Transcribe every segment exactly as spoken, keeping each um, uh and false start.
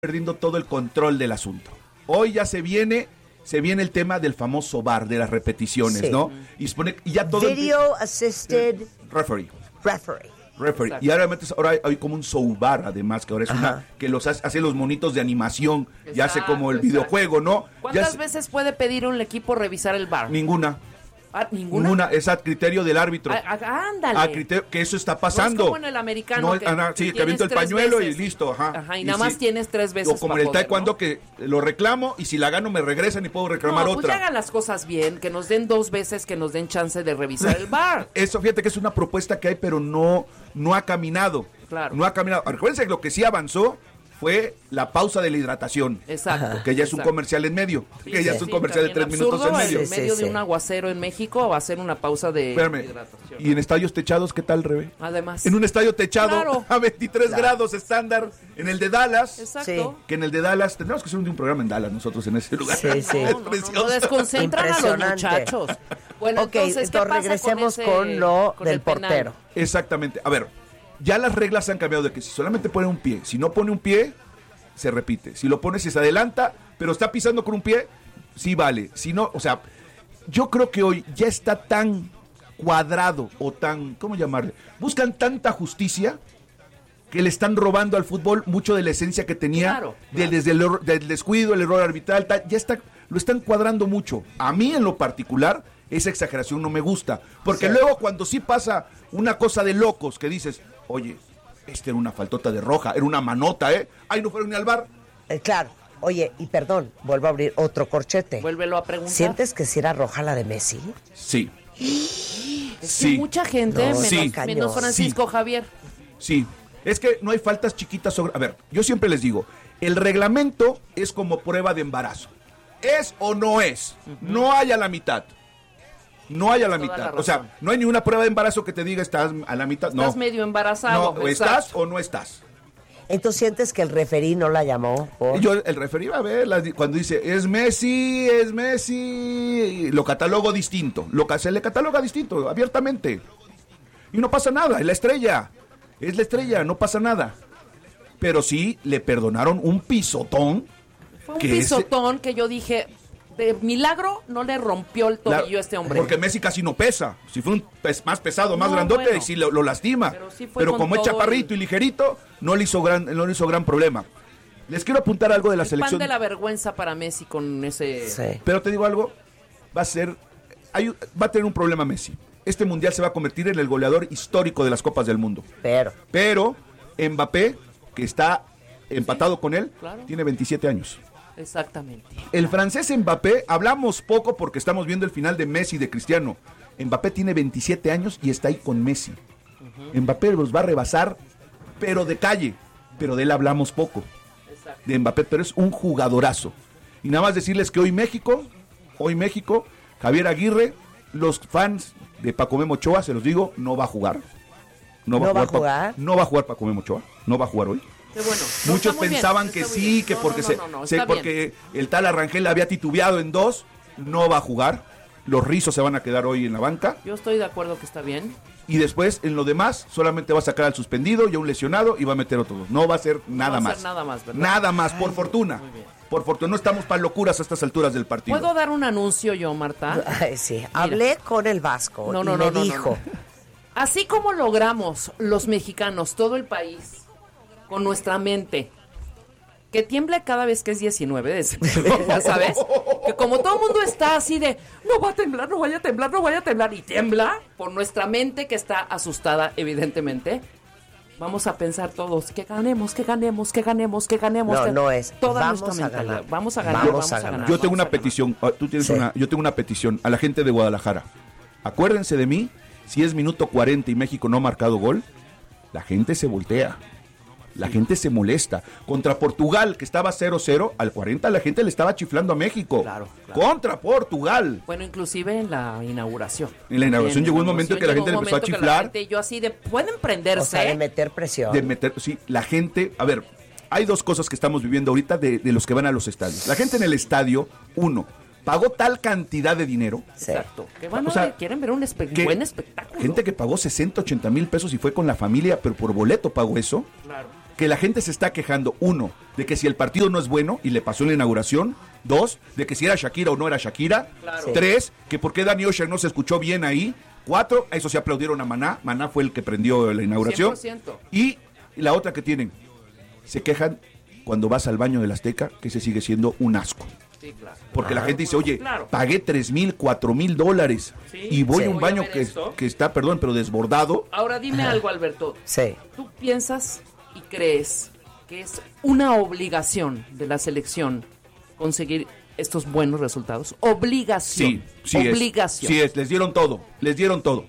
perdiendo todo el control del asunto. Hoy ya se viene, se viene el tema del famoso V A R, de las repeticiones, sí. ¿no? Y, supone, y ya todo Video el, Assisted Referee. Referee. Referee. Y ahora, ahora hay como un soundbar, además, que ahora es Ajá. una que los hace, hace los monitos de animación, exacto, y hace como el exacto. videojuego, ¿no? ¿Cuántas ya veces se... puede pedir un equipo revisar el V A R? Ninguna. Ah, ¿Ninguna? Ninguna, es a criterio del árbitro. Ah, ándale. A criterio, que eso está pasando. No es como en el americano. No, que, ah, sí, que aviento el pañuelo veces. y listo. Ajá, ajá y, y nada más sí, tienes tres veces. O como en el poder, taekwondo, ¿no? que lo reclamo y si la gano me regresan y puedo reclamar no, otra. Pues hagan las cosas bien, que nos den dos veces, que nos den chance de revisar el V A R. Eso, fíjate que es una propuesta que hay, pero no, no ha caminado. Claro. No ha caminado. Recuérdense que lo que sí avanzó fue la pausa de la hidratación. Exacto. Que ya es exacto. un comercial en medio. Sí, que ya sí, es un sí, comercial de tres minutos en medio. En medio sí, de un aguacero en México va a ser una pausa de Espérame. hidratación. ¿Y en estadios techados qué tal, Rebe? Además. En un estadio techado claro. a veintitrés claro. grados estándar. En el de Dallas. Exacto. Que en el de Dallas, tendremos que hacer un programa en Dallas nosotros en ese lugar. Sí, sí. No, no, no, no desconcentran a los muchachos. Bueno, okay, entonces, ¿qué entonces pasa regresemos con, ese, con lo con del portero. Exactamente. A ver, ya las reglas han cambiado de que si solamente pone un pie, si no pone un pie, se repite. Si lo pone, si se adelanta, pero está pisando con un pie, sí vale. Si no, o sea, yo creo que hoy ya está tan cuadrado o tan, ¿cómo llamarle? Buscan tanta justicia que le están robando al fútbol mucho de la esencia que tenía, claro, de, claro. desde el del descuido, el error arbitral, tal, ya está, lo están cuadrando mucho. A mí en lo particular, esa exageración no me gusta, porque sí. luego cuando sí pasa una cosa de locos que dices, oye, esta era una faltota de roja, era una manota, ¿eh? Ay, no fueron ni al V A R. Eh, claro. Oye, y perdón, vuelvo a abrir otro corchete. Vuélvelo a preguntar. ¿Sientes que si era roja la de Messi? Sí. Es sí. que mucha gente, no, menos, sí. menos Francisco sí. Javier. Sí. Es que no hay faltas chiquitas sobre... A ver, yo siempre les digo, el reglamento es como prueba de embarazo. ¿Es o no es? Uh-huh. No hay a la mitad. No hay a la Toda mitad. La o sea, no hay ni una prueba de embarazo que te diga estás a la mitad. Estás no. medio embarazado. No, estás o no estás. Entonces sientes que el referí no la llamó. ¿Por? Yo, el referí va a ver la, cuando dice es Messi, es Messi, lo catalogo distinto. Lo que se le cataloga distinto, abiertamente. Y no pasa nada, es la estrella. Es la estrella, no pasa nada. Pero sí le perdonaron un pisotón. Fue un que pisotón ese... que yo dije, de milagro no le rompió el tobillo la, a este hombre. Porque Messi casi no pesa. Si fue un pes, más pesado, más no, grandote, bueno, sí lo, lo lastima. Pero, sí pero como es chaparrito el... y ligerito, no le hizo gran, no le hizo gran problema. Les quiero apuntar algo de la el selección. Pan de la vergüenza para Messi con ese. Sí. Pero te digo algo, va a ser, hay, va a tener un problema Messi. Este mundial se va a convertir en el goleador histórico de las Copas del Mundo. Pero. Pero Mbappé, que está empatado sí, con él, claro. tiene veintisiete años. Exactamente. El francés Mbappé, hablamos poco porque estamos viendo el final de Messi y de Cristiano. Mbappé tiene veintisiete años y está ahí con Messi. Uh-huh. Mbappé los va a rebasar, pero de calle. Pero de él hablamos poco. Exacto. De Mbappé, pero es un jugadorazo. Y nada más decirles que hoy México, hoy México, Javier Aguirre, los fans de Paco Memo Ochoa, se los digo, no va a jugar. No va, ¿No va a jugar. Pa- no va a jugar Paco Memo Ochoa, no va a jugar hoy. Qué bueno. Muchos no, pensaban bien, que sí, bien. que no, porque no, se, no, no, no, se porque el tal Arrangel había titubeado en dos, no va a jugar. Los rizos se van a quedar hoy en la banca. Yo estoy de acuerdo que está bien. Y después, en lo demás, solamente va a sacar al suspendido y a un lesionado y va a meter otros dos. No va a ser nada no va más. A ser nada más, ¿verdad? Nada más, por Ay, fortuna. Por fortuna, no estamos para locuras a estas alturas del partido. ¿Puedo dar un anuncio yo, Marta? Ay, sí, Mira. Hablé con el Vasco no, no, y no, me no, dijo. No, no. Así como logramos los mexicanos, todo el país, con nuestra mente, que tiembla cada vez que es diecinueve de septiembre, ya sabes, que como todo el mundo está así de, no va a temblar, no vaya a temblar, no vaya a temblar, y tiembla por nuestra mente que está asustada, evidentemente, vamos a pensar todos, que ganemos, que ganemos, que ganemos, que ganemos. No, que... no es, toda vamos nuestra a mentalidad. ganar. Vamos a ganar, Vamos vamos a a ganar. ganar. Yo tengo una vamos a petición, ganar. tú tienes Sí. una, yo tengo una petición a la gente de Guadalajara. Acuérdense de mí, si es minuto cuarenta y México no ha marcado gol, la gente se voltea. La gente se molesta. Contra Portugal, que estaba cero cero, al cuarenta la gente le estaba chiflando a México. Claro, claro. Contra Portugal. Bueno, inclusive en la inauguración. En la inauguración En llegó un la momento en que la gente le empezó a chiflar. Gente, yo así de, pueden prenderse. O sea, de meter presión. De meter, sí, la gente, a ver, hay dos cosas que estamos viviendo ahorita de, de los que van a los estadios. La gente en el estadio, uno, pagó tal cantidad de dinero. Sí. Exacto. Que van a O sea, ver, quieren ver un espe- que buen espectáculo. Gente que pagó sesenta, ochenta mil pesos y fue con la familia, pero por boleto pagó eso. Claro. que la gente se está quejando, uno, de que si el partido no es bueno, y le pasó en la inauguración, dos, de que si era Shakira o no era Shakira, Claro. tres, que por qué Danny Ocean no se escuchó bien ahí, cuatro, a eso se aplaudieron a Maná, Maná fue el que prendió la inauguración, cien por ciento. y la otra que tienen, se quejan cuando vas al baño del Azteca, que ese sigue siendo un asco. Sí, claro. Porque la gente dice, oye, Claro. pagué tres mil, cuatro mil dólares Sí, y voy sí. a un Voy a baño ver que, esto. que está, perdón, pero desbordado. Ahora dime algo, Alberto. Sí. ¿Tú piensas y crees que es una obligación de la selección conseguir estos buenos resultados? Obligación. Sí, sí es. Obligación. Sí es, les dieron todo, les dieron todo.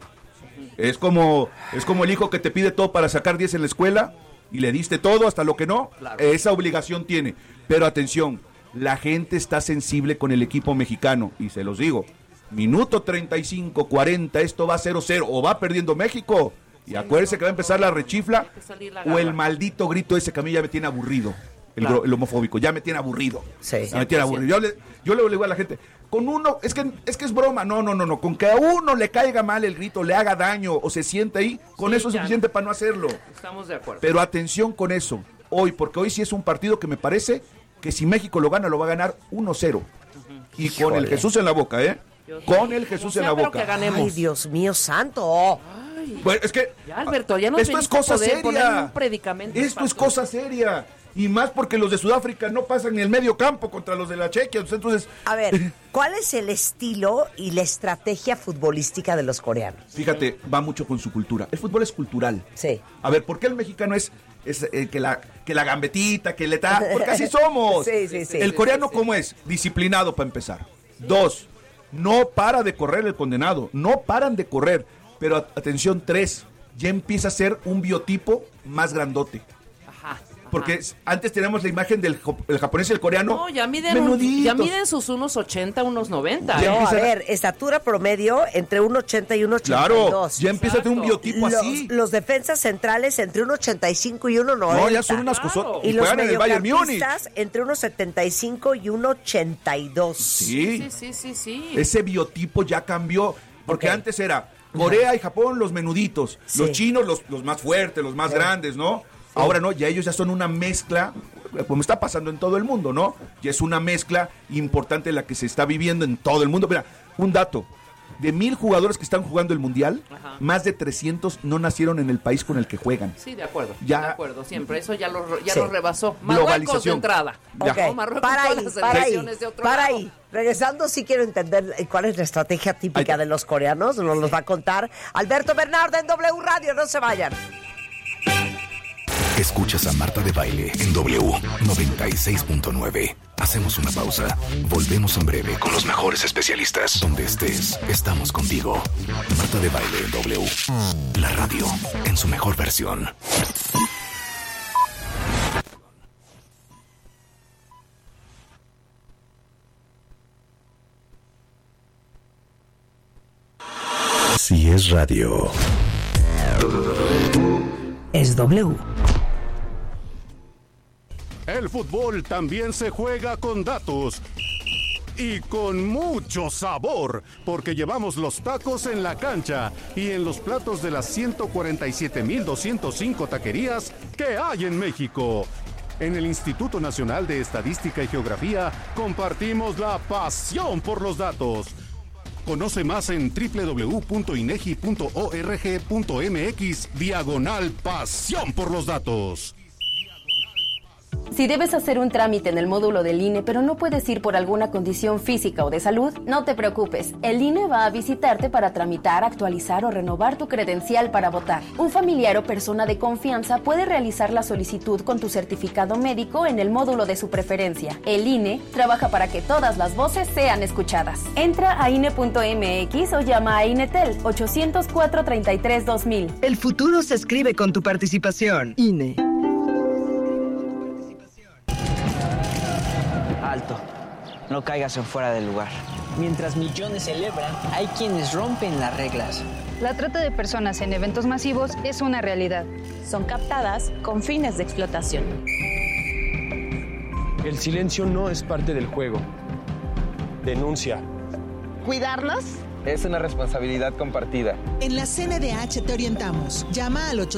Es como, es como el hijo que te pide todo para sacar diez en la escuela y le diste todo hasta lo que no. Claro. Esa obligación tiene. Pero atención, la gente está sensible con el equipo mexicano y se los digo, minuto treinta y cinco, cuarenta, esto va cero cero o va perdiendo México. Y acuérdense que va a empezar la rechifla Hay que salir la o el garra. maldito grito ese que a mí ya me tiene aburrido. El, Claro. gro- el homofóbico, ya me tiene aburrido. Sí. Ya me tiene aburrido. Yo le, yo le digo a la gente, con uno, es que, es que es broma, no, no, no, no, con que a uno le caiga mal el grito, le haga daño o se siente ahí, con Sí, eso es ya. suficiente para no hacerlo. Estamos de acuerdo. Pero atención con eso, hoy, porque hoy sí es un partido que me parece que si México lo gana, lo va a ganar uno cero. Y con el Híjole. Jesús en la boca, ¿eh? Dios Con mío. el Jesús Como en la sea, pero boca. que ganemos. Ay, Dios mío santo. Bueno, es que Ya, Alberto, ya no esto es cosa seria. un predicamento. Esto es para- cosa seria. Y más porque los de Sudáfrica no pasan en el medio campo contra los de la Chequia. Entonces, A ver, ¿cuál es el estilo y la estrategia futbolística de los coreanos? fíjate, va mucho con su cultura. El fútbol es cultural. Sí. A ver, ¿por qué el mexicano es, es eh, que, la, que la gambetita, que le da? Porque así somos. Sí, sí, sí. El coreano, ¿cómo es? Disciplinado para empezar. Dos, no para de correr el condenado. No paran de correr. Pero a- atención, tres, ya empieza a ser un biotipo más grandote. Ajá. Porque ajá. s- antes tenemos la imagen del jo- el japonés y el coreano. No, ya miden, un- menuditos. ya miden sus unos ochenta, unos noventa. Ya No, a empieza- ver, estatura promedio entre un ochenta y un ochenta y Claro, dos. ya empieza a tener un Exacto. biotipo los, así. los defensas centrales entre un ochenta y cinco y un noventa. No, ya son unas Claro. cosas. Y Y los juegan en el Bayern Múnich. mediocampistas entre unos setenta y cinco y un ochenta y dos. Sí, Sí, sí, sí, sí. ese biotipo ya cambió. Porque Ok. antes era Corea y Japón los menuditos, Sí. los chinos los, los más fuertes, los más Sí. grandes, ¿no? Ahora no, ya ellos ya son una mezcla, como está pasando en todo el mundo, ¿no? Ya es una mezcla importante la que se está viviendo en todo el mundo. Mira, un dato. De mil jugadores que están jugando el Mundial, Ajá. más de trescientos no nacieron en el país con el que juegan. Sí, de acuerdo. Ya- De acuerdo, siempre. Eso ya lo, ya Sí. lo rebasó. Marruecos de Globalización. entrada. Ya. Ok, No, Marruecos para todas ahí, las para ahí, selecciones de otro para lado. ahí. Regresando, sí quiero entender eh, cuál es la estrategia típica Ahí- de los coreanos, nos los va a contar Alberto Bernardo en W Radio, no se vayan. Escuchas a Marta de Baile en W noventa y seis punto nueve. Hacemos una pausa. Volvemos en breve con los mejores especialistas. Donde estés, estamos contigo. Marta de Baile en W. La radio en su mejor versión. Si es radio. Es W. El fútbol también se juega con datos y con mucho sabor, porque llevamos los tacos en la cancha y en los platos de las ciento cuarenta y siete mil doscientos cinco taquerías que hay en México. En el Instituto Nacional de Estadística y Geografía compartimos la pasión por los datos. Conoce más en doble u doble u doble u punto inegi punto org punto mx diagonal pasión por los datos. Si debes hacer un trámite en el módulo del I N E, pero no puedes ir por alguna condición física o de salud, no te preocupes. El I N E va a visitarte para tramitar, actualizar o renovar tu credencial para votar. Un familiar o persona de confianza puede realizar la solicitud con tu certificado médico en el módulo de su preferencia. El I N E trabaja para que todas las voces sean escuchadas. Entra a I N E punto M X o llama a INETEL ochocientos cuatro treinta y tres dos mil. El futuro se escribe con tu participación. I N E. Alto, no caigas en fuera del lugar. Mientras millones celebran, hay quienes rompen las reglas. La trata de personas en eventos masivos es una realidad. Son captadas con fines de explotación. El silencio no es parte del juego. Denuncia. ¿Cuidarnos? Es una responsabilidad compartida. En la C N D H te orientamos. Llama al ocho